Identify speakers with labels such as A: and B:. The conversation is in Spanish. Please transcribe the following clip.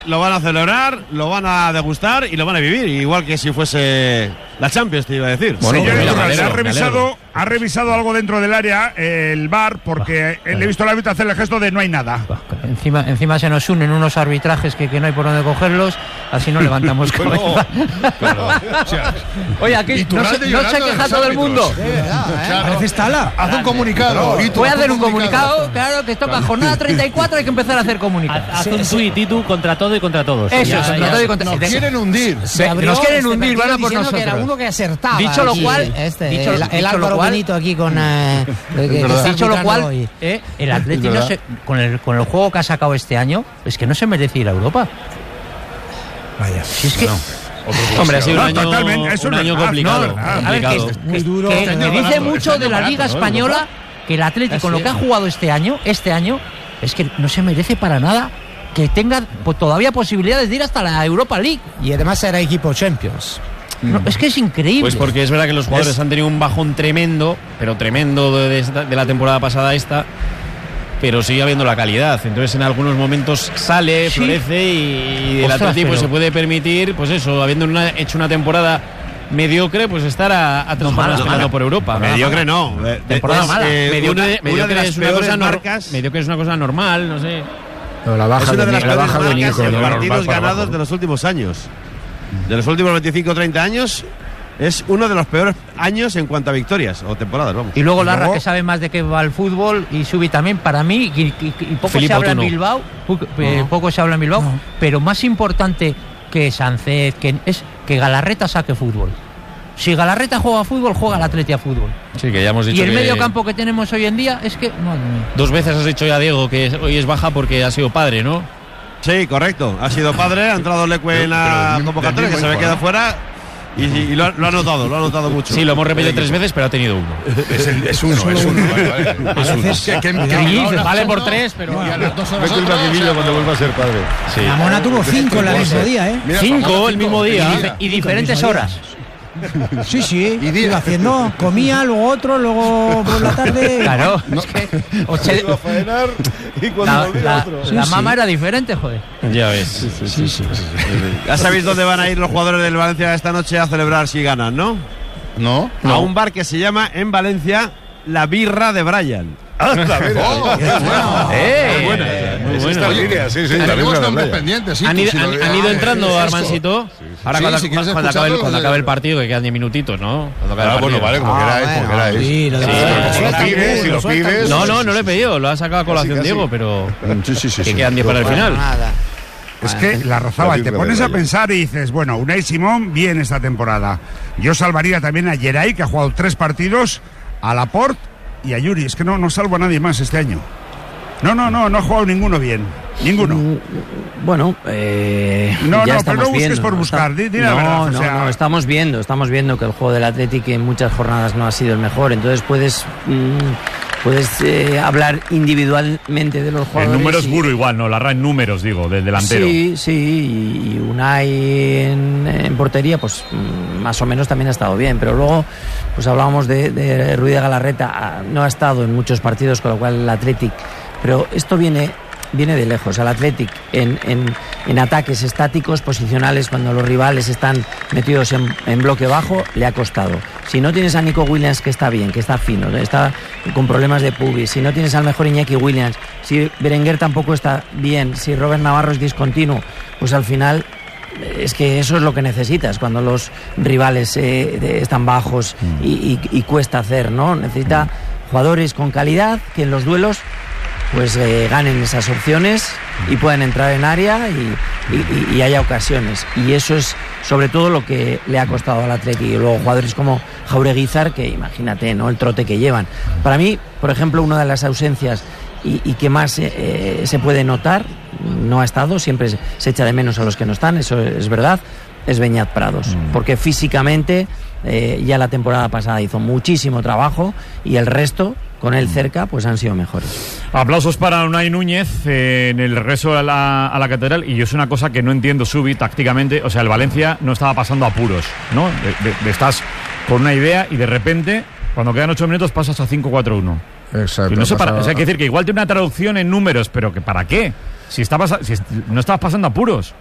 A: Lo van a celebrar, lo van a degustar y lo van a vivir, igual que si fuese la Champions, te iba a decir.
B: Bueno,
C: señor, ¿ha revisado algo dentro del área el VAR? Porque le he visto al árbitro hacer el gesto de no hay nada.
D: Encima se nos unen unos arbitrajes que no hay por dónde cogerlos, así no levantamos cabeza. Oye, aquí no se queja todo el mundo.
B: Parece Estala. Haz un comunicado.
D: Voy a hacer un comunicado, claro, que toca jornada 34, hay que empezar a hacer comunicados.
E: Haz un tuit y tú contra todo y contra todos.
D: Eso, contra todo y contra todos.
B: Nos quieren hundir.
D: Nos quieren hundir, van a por nosotros.
F: Que era uno que acertaba.
D: Dicho lo cual,
F: el Álvaro Benito aquí con
D: dicho lo cual, el Atlético con el juego que ha sacado este año, es que no se merece ir a Europa.
B: Vaya.
D: Si es que
E: hombre, ha sido
C: un
E: año complicado.
D: A ver, que dice mucho de la Liga Española que el Atlético con lo que ha jugado este año es que no se merece para nada que tenga todavía posibilidades de ir hasta la Europa League.
F: Y además era equipo Champions.
D: No, es que es increíble.
E: Pues porque es verdad que los jugadores han tenido un bajón tremendo, pero tremendo de la temporada pasada esta, pero sigue habiendo la calidad. Entonces en algunos momentos sale, florece y el Atlético pues, se puede permitir, pues eso, habiendo hecho una temporada mediocre, pues estar a 3 jornadas peleando por Europa.
A: Mediocre no.
E: Temporada mala. Mediocre es una cosa normal, no sé.
A: No, la baja es una de las peores marcas en partidos ganados de los últimos años. De los últimos 25-30 años es uno de los peores años en cuanto a victorias o temporadas, vamos.
D: Y luego Larra, que sabe más de qué va el fútbol, y Subi también, para mí, y poco Filipe se habla en Bilbao, poco se habla en Bilbao, pero más importante que Sánchez, es que Galarreta saque fútbol. Si Galarreta juega fútbol, juega el Atleti a fútbol.
E: Sí, que ya hemos dicho.
D: Y el medio campo que tenemos hoy en día es que... Madre mía.
E: 2 veces has dicho ya, Diego, que hoy es baja porque ha sido padre, ¿no?
A: Sí, correcto. Ha sido padre, ha entrado Leque en la convocatoria, que se había quedado fuera. Y lo ha notado mucho.
E: Sí, lo hemos repetido 3 veces, pero ha tenido uno.
B: Es uno.
E: Vale por 3, pero...
B: Mete el batidillo cuando vuelva a ser padre.
F: Sí. La Mona tuvo 5 el mismo día, ¿eh?
E: 5 el mismo día.
D: Y diferentes horas.
F: Sí, iba haciendo, comía, luego otro, luego por la tarde.
D: Claro,
B: no,
D: es que
B: iba a faenar y cuando volvía otro.
D: La mamá era diferente, joder.
E: Ya ves.
F: Sí.
A: Ya sabéis dónde van a ir los jugadores del Valencia esta noche a celebrar si ganan, ¿no?
B: No.
A: A un bar que se llama en Valencia La Birra de Brian.
B: Muy buena. Sí, estaremos pendientes.
E: Han ido entrando, Armancito. Ahora cuando acabe el partido, que quedan 10 minutitos, ¿no?
B: Bueno, vale, como queráis.
F: Sí,
B: lo pides.
E: No lo he pedido, lo ha sacado a colación Diego, pero que quedan 10 para el final.
C: Es que la Razabal, te pones a pensar y dices, bueno, Unai Simón bien esta temporada. Yo salvaría también a Geray, que ha jugado 3 partidos, a Laporte y a Yuri. Es que no salvo a nadie más este año. No ha jugado ninguno bien. Ninguno.
G: Bueno,
C: pero no busques por buscar. Di la verdad.
G: No, estamos viendo que el juego del Atlético en muchas jornadas no ha sido el mejor. Entonces puedes hablar individualmente de los jugadores.
H: En números puro igual, ¿no? Larra en números, digo, del delantero.
G: Sí, y Unai en portería, pues más o menos también ha estado bien. Pero luego, pues hablábamos de Ruiz de Galarreta, no ha estado en muchos partidos, con lo cual el Atlético. Pero esto viene de lejos. Al Athletic en ataques estáticos, posicionales, cuando los rivales están metidos en bloque bajo, le ha costado. Si no tienes a Nico Williams, que está bien, que está fino, está con problemas de pubis, si no tienes al mejor Iñaki Williams, si Berenguer tampoco está bien, si Robert Navarro es discontinuo, pues al final es que eso es lo que necesitas cuando los rivales están bajos y cuesta hacer, ¿no? Necesita jugadores con calidad que en los duelos pues ganen esas opciones y puedan entrar en área y haya ocasiones. Y eso es sobre todo lo que le ha costado al Atleti. Y luego jugadores como Jaureguizar, que imagínate, ¿no? El trote que llevan. Para mí, por ejemplo, una de las ausencias y que más se puede notar, no ha estado, siempre se echa de menos a los que no están, eso es verdad, es Beñat Prados. Porque físicamente ya la temporada pasada hizo muchísimo trabajo y el resto, con él cerca, pues han sido mejores.
H: Aplausos para Unai Núñez en el regreso a la catedral. Y yo es una cosa que no entiendo, Subi, tácticamente. O sea, el Valencia no estaba pasando apuros, ¿no? Estás con una idea y de repente, cuando quedan 8 minutos, pasas a 5-4-1.
B: Exacto.
H: Y no sé o sea, hay que decir que igual tiene una traducción en números, pero que ¿para qué? si no estabas pasando apuros.